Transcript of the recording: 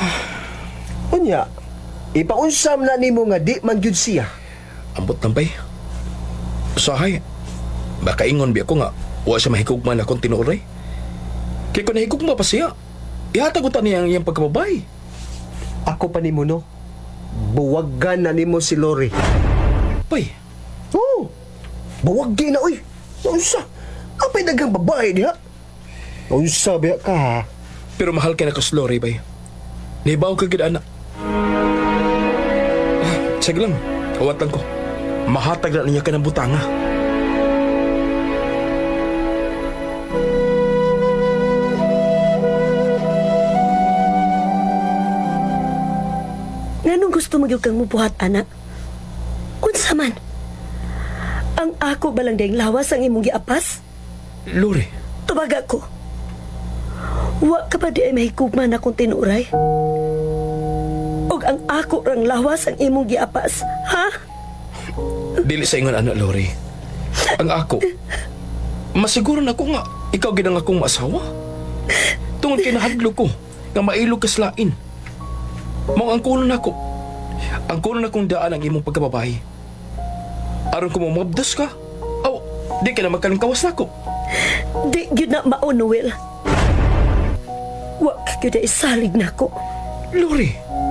Unya, ipaunsam na nimo nga di man gyud siya. Ambot tampay. Usahay. Baka ingon bi ako nga wa siya mahigugman akong tinuray. Kaya kung nahigugma pa siya, ihatagutan niya ang iyang pagkababay. Ako pa nimo no. Buwagan na nimo si Lori. Bay, Oo. Buwag di na oy. Unsa? Apay dagang babae diha. Unsa biya ka ha? pero mahal ka na ko sa Lori, bay. Nahibaw ka gid anak. Sige lang, kawat lang ko. Mahatag na niya ka ng butanga. Nganong gusto mo yung kang mubuhat, anak? Unsa man? Ang ako balang dayang lawas ang imong giapas? Lori, Tubaga ko. Wa ka pa di ay mahigugman akong tinuray? Og ang ako rang lawas ang imong giapas, ha? dili sa ingon anak Lori. Ang ako, masiguro na ko nga ikaw ginang akong maasawa. Tungod kay nahadlo ko nga mailog ka sa lain. Mao ang kuno nako. Ang kuno nakong daan ang imong pagkababae. Aron ko mamabdas ka. Aw, di ka na magkalingkawas nako. Di gyud na mao, Noel. Wa ka gyud ay salig nako. Lori,